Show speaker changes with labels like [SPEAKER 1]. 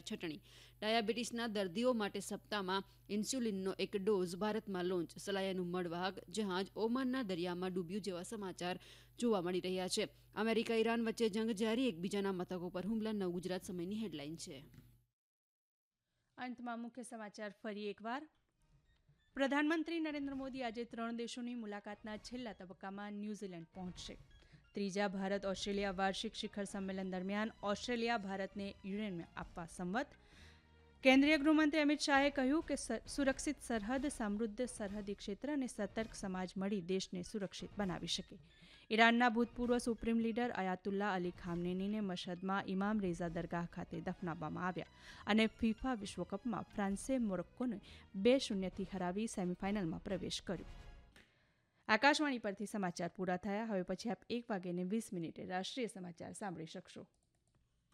[SPEAKER 1] છટણી. ડાયાબિટીસના દર્દીઓ માટે સપ્તાહમાં ઇન્સ્યુલિનનો એક ડોઝ ભારતમાં લોન્ચ. સલાયાનું મળવાહક જહાજ ઓમાનના દરિયામાં ડૂબ્યું જેવા સમાચાર જોવા મળી રહ્યા છે. અમેરિકા ઈરાન વચ્ચે જંગ જારી, એકબીજાના મથકો પર હુમલા. નવ ગુજરાત સમયની હેડલાઇન છે.
[SPEAKER 2] અંતમાં મુખ્ય સમાચાર ફરી એકવાર. પ્રધાનમંત્રી નરેન્દ્ર મોદી આજે 3 દેશોની મુલાકાતના છેલ્લા તબક્કામાં ન્યૂઝીલેન્ડ પહોંચશે. ત્રીજા ભારત ઓસ્ટ્રેલિયા વાર્ષિક શિખર સંમેલન દરમિયાન ઓસ્ટ્રેલિયા ભારતને યુરેનિયમ આપવા સંમત. કેન્દ્રીય ગૃહમંત્રી અમિત શાહે કહ્યું કે સુરક્ષિત સરહદ, સમૃદ્ધ સરહદી ક્ષેત્ર અને સતર્ક સમાજ મળી દેશને સુરક્ષિત બનાવી શકે. ઈરાનના ભૂતપૂર્વ સુપ્રીમ લીડર અયાતુલ્લા અલી ખામનેનીને મશહદમાં ઇમામ રેઝા દરગાહ ખાતે દફનાવવામાં આવ્યા અને ફિફા વિશ્વકપમાં ફ્રાન્સે મોરોક્કોને 2-0થી હરાવી સેમીફાઇનલમાં પ્રવેશ કર્યો. આકાશવાણી પરથી સમાચાર પૂરા થયા. હવે પછી આપ 1:20 રાષ્ટ્રીય સમાચાર સાંભળી શકશો.